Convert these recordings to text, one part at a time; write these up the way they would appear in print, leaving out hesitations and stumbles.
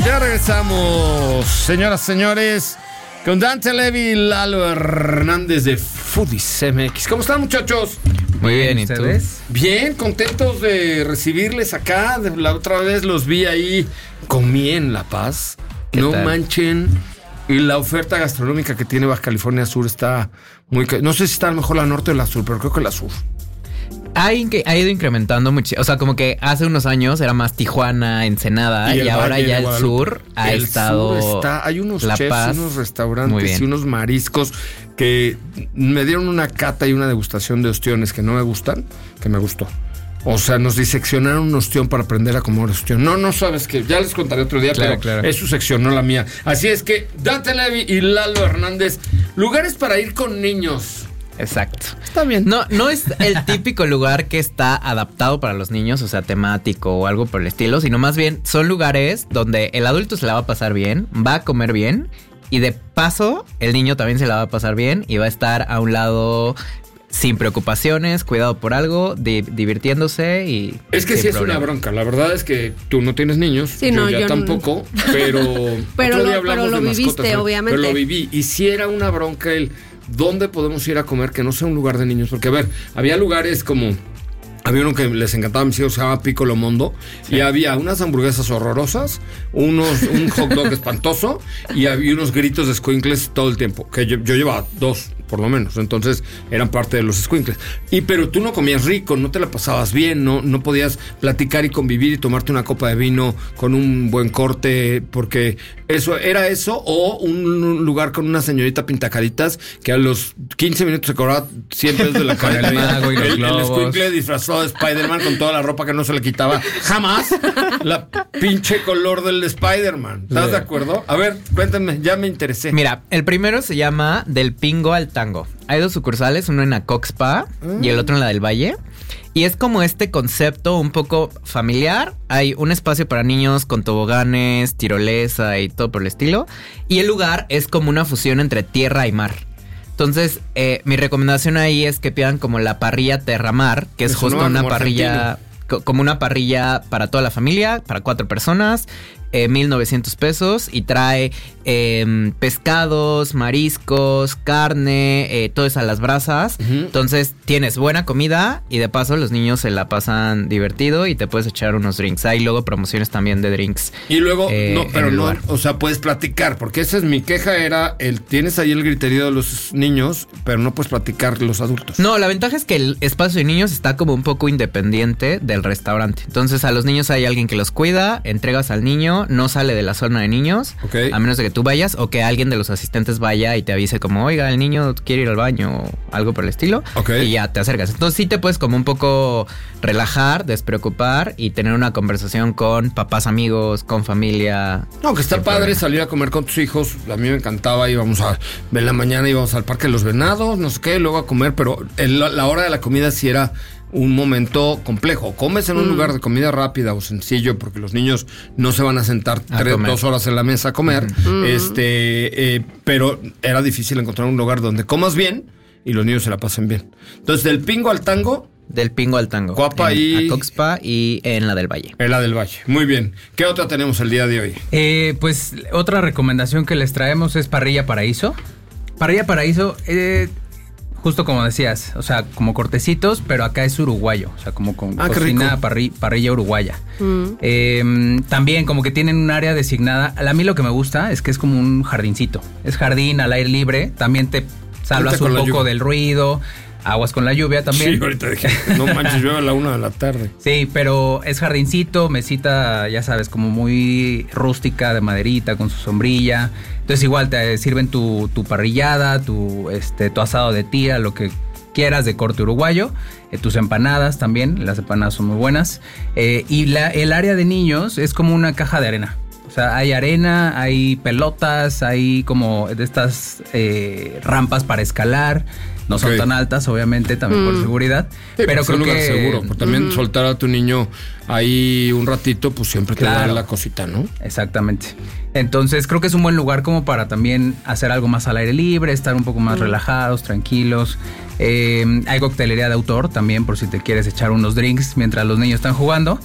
Ya regresamos, señoras, señores, con Dante Levy y Lalo Hernández de Foodies MX. ¿Cómo están, muchachos? Muy bien, ¿y tú? Bien, contentos de recibirles acá. La otra vez los vi ahí, comí en La Paz. No tal? Manchen. Y la oferta gastronómica que tiene Baja California Sur está muy... No sé si está a lo mejor la norte o la sur, pero creo que la sur. Ha ido incrementando mucho. O sea, como que hace unos años era más Tijuana, Ensenada, y ahora ya el sur ha estado... Hay unos chefs, unos restaurantes y unos mariscos que me dieron una cata y una degustación de ostiones que no me gustan, que me gustó. O sea, nos diseccionaron un ostión para aprender a comer ostión. No sabes qué, ya les contaré otro día, pero es su sección, no la mía. Así es que Dante Levy y Lalo Hernández, lugares para ir con niños. Exacto. Está bien. No es el típico lugar que está adaptado para los niños, o sea, temático o algo por el estilo, sino más bien son lugares donde el adulto se la va a pasar bien, va a comer bien y de paso el niño también se la va a pasar bien y va a estar a un lado sin preocupaciones, cuidado por algo, divirtiéndose y... Es que sí es una bronca. La verdad es que tú no tienes niños, sí, yo tampoco, pero lo viviste, obviamente. Pero lo viví y sí era una bronca el... ¿Dónde podemos ir a comer que no sea un lugar de niños? Porque, a ver, había lugares como... Había uno que les encantaba a mis hijos, se llama Piccolo Mondo. Sí. Y había unas hamburguesas horrorosas, un hot dog espantoso y había unos gritos de escuincles todo el tiempo. Que yo llevaba 2, por lo menos. Entonces, eran parte de los escuincles. Pero tú no comías rico, no te la pasabas bien, no podías platicar y convivir y tomarte una copa de vino con un buen corte, porque era eso o un lugar con una señorita pintacaritas que a los 15 minutos se cobraba 100 pesos de la cara. El mago y los globos. El escuincle disfrazado de Spider-Man con toda la ropa que no se le quitaba jamás la pinche color del Spider-Man. ¿Estás de acuerdo? A ver, cuéntame, ya me interesé. Mira, el primero se llama Del Pingo al Tango. Hay 2 sucursales, uno en Acoxpa y el otro en la del Valle. Y es como este concepto un poco familiar. Hay un espacio para niños con toboganes, tirolesa y todo por el estilo. Y el lugar es como una fusión entre tierra y mar. Entonces, mi recomendación ahí es que pidan como la parrilla Terramar, que es justo una parrilla, como una parrilla para toda la familia, para 4 personas, 1,900 pesos y trae pescados, mariscos, carne, todo eso a las brasas. Entonces tienes buena comida y de paso los niños se la pasan divertido y te puedes echar unos drinks. Hay luego promociones también de drinks. Y luego, o sea, puedes platicar, porque esa es mi queja, tienes ahí el griterío de los niños, pero no puedes platicar los adultos. No, la ventaja es que el espacio de niños está como un poco independiente del restaurante. Entonces a los niños hay alguien que los cuida, entregas al niño, no sale de la zona de niños, a menos de que tú vayas o que alguien de los asistentes vaya y te avise como, oiga, el niño quiere ir al baño o algo por el estilo, y ya te acercas. Entonces sí te puedes como un poco relajar, despreocupar y tener una conversación con papás, amigos, con familia. No, que está padre salir a comer con tus hijos. A mí me encantaba, en la mañana íbamos al Parque de los Venados, no sé qué, luego a comer, pero la hora de la comida sí era un momento complejo. Comes en un lugar de comida rápida o sencillo, porque los niños no se van a sentar 2 horas en la mesa a comer. Pero era difícil encontrar un lugar donde comas bien y los niños se la pasen bien. Entonces, Del Pingo al Tango. Del Pingo al Tango. Coapa y Acoxpa y en la del Valle. En la del Valle. Muy bien. ¿Qué otra tenemos el día de hoy? Pues otra recomendación que les traemos es Parrilla Paraíso. Parrilla Paraíso, justo como decías, o sea, como cortecitos, pero acá es uruguayo, o sea, como con cocina parrilla uruguaya. También como que tienen un área designada. A mí lo que me gusta es que es como un jardincito. Es jardín al aire libre, también te salvas un poco del ruido. Aguas con la lluvia también. Sí, ahorita dije, no manches, llueve a la 1 de la tarde. Sí, pero es jardincito, mesita, ya sabes, como muy rústica, de maderita, con su sombrilla. Entonces igual te sirven tu parrillada, tu asado de tira, lo que quieras de corte uruguayo. Tus empanadas también, las empanadas son muy buenas. Y el área de niños es como una caja de arena. O sea, hay arena, hay pelotas, hay como de estas rampas para escalar. No son tan altas, obviamente, también por seguridad. Sí, pero creo que es seguro. Porque también soltar a tu niño ahí un ratito, pues siempre te da la cosita, ¿no? Exactamente. Entonces, creo que es un buen lugar como para también hacer algo más al aire libre, estar un poco más relajados, tranquilos. Hay coctelería de autor también, por si te quieres echar unos drinks mientras los niños están jugando.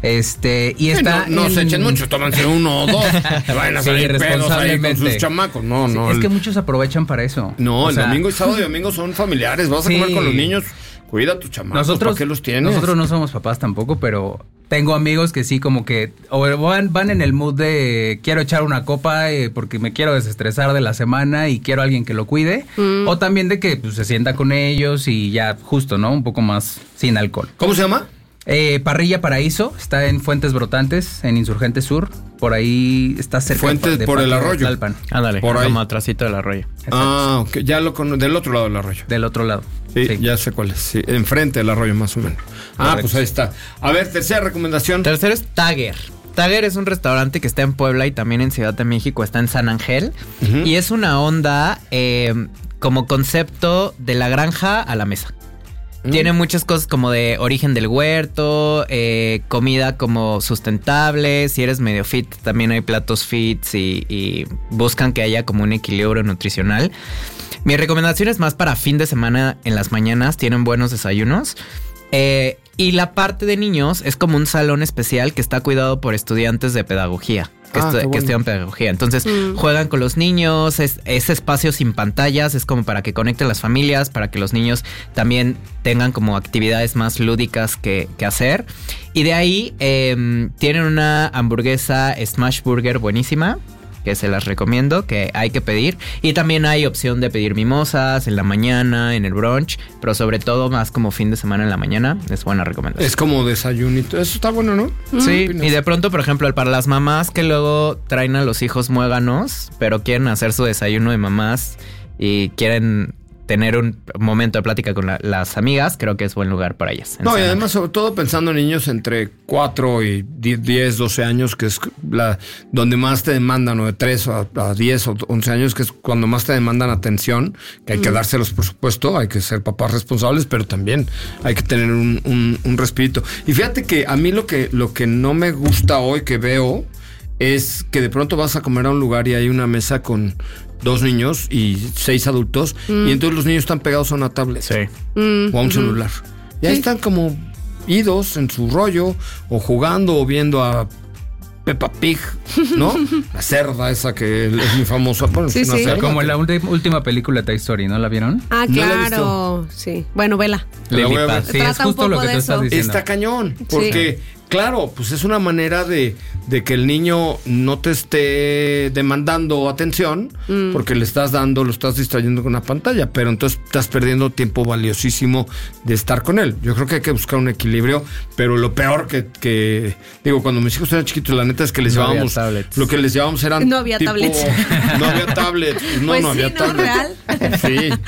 Y está no se echen mucho, tómense uno o dos. Vayan a salir pedos ahí con sus chamacos. No. Es que muchos aprovechan para eso. No, el domingo y sábado y domingo son familiares. Vas a comer con los niños. Cuida a tus chamacos. ¿Para qué los tienes? Nosotros no somos papás tampoco, pero tengo amigos que sí, como que o van en el mood de quiero echar una copa porque me quiero desestresar de la semana y quiero a alguien que lo cuide. O también de que pues, se sienta con ellos y ya justo, ¿no? Un poco más sin alcohol. ¿Cómo se llama? Parrilla Paraíso, está en Fuentes Brotantes, en Insurgente Sur. Por ahí está cerca Fuentes de por el arroyo. Tlalpan. Ándale, por ahí. como atrásito del arroyo. Exacto. Ok, ya del otro lado del arroyo. Del otro lado. Sí, ya sé cuál es. Sí, enfrente del arroyo más o menos. Correcto. Pues ahí está. A ver, tercera recomendación. Tercero es Tager. Tager es un restaurante que está en Puebla y también en Ciudad de México, está en San Ángel. Uh-huh. Y es una onda como concepto de la granja a la mesa. Tiene muchas cosas como de origen del huerto, comida como sustentable. Si eres medio fit, también hay platos fits y buscan que haya como un equilibrio nutricional. Mi recomendación es más para fin de semana en las mañanas. Tienen buenos desayunos. Y la parte de niños es como un salón especial que está cuidado por estudiantes de pedagogía. Que estudian pedagogía. Entonces juegan con los niños, es espacio sin pantallas, es como para que conecten las familias, para que los niños también tengan como actividades más lúdicas que hacer. Y de ahí tienen una hamburguesa Smash Burger buenísima, que se las recomiendo, que hay que pedir. Y también hay opción de pedir mimosas en la mañana, en el brunch, pero sobre todo más como fin de semana en la mañana, es buena recomendación. Es como desayunito, eso está bueno, ¿no? Sí, y de pronto, por ejemplo, para las mamás que luego traen a los hijos muéganos, pero quieren hacer su desayuno de mamás y quieren tener un momento de plática con las amigas, creo que es buen lugar para ellas. No, y además, sobre todo pensando en niños entre 4 y 10, 12 años, que es donde más te demandan, o de 3 a 10 o 11 años, que es cuando más te demandan atención, que hay que dárselos, por supuesto, hay que ser papás responsables, pero también hay que tener un respirito. Y fíjate que a mí lo que no me gusta hoy que veo es que de pronto vas a comer a un lugar y hay una mesa con 2 niños y 6 adultos, y entonces los niños están pegados a una tablet o a un celular. Y ahí están como idos en su rollo, o jugando, o viendo a Peppa Pig, ¿no? La cerda esa que es muy famosa. Bueno, sí, es una cerda. Como la última película de Toy Story, ¿no la vieron? Ah, claro, sí. Bueno, vela. Sí, es justo lo que tú estás diciendo. Está cañón, porque... Claro, pues es una manera de que el niño no te esté demandando atención, porque lo estás distrayendo con una pantalla, pero entonces estás perdiendo tiempo valiosísimo de estar con él. Yo creo que hay que buscar un equilibrio, pero lo peor que digo, cuando mis hijos eran chiquitos, la neta es que les llevábamos, lo que les llevábamos eran no había tablets. No había tablets, no había tablets. ¿Real? Sí.